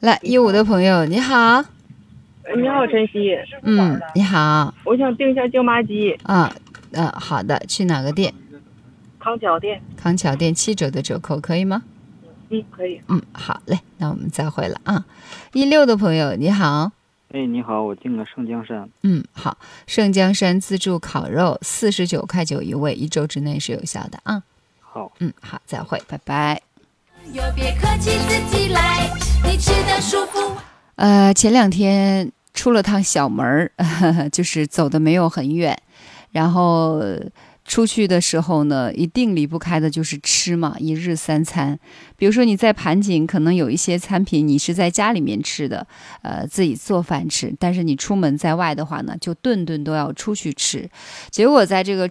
来15的朋友你好。 你好，晨曦。 你好。 我想订一下椒麻鸡。 好的，去哪个店？ 康桥店。 康桥店7折的折扣，可以吗？ 可以。 好嘞，那我们再会了啊。16的朋友你好。 你好，我订了盛江山。 好，盛江山自助烤肉49.9块一位，1周之内是有效的啊。 好。 好，再会，拜拜。 有别客气，自己来，你吃得舒服。 前2天出了趟小门就是走的没有很远，然后出去的时候呢，一定离不开的就是吃嘛，一日3餐。比如说你在盘锦，可能有一些餐品你是在家里面吃的，自己做饭吃，但是你出门在外的话呢，就顿顿都要出去吃。结果在这个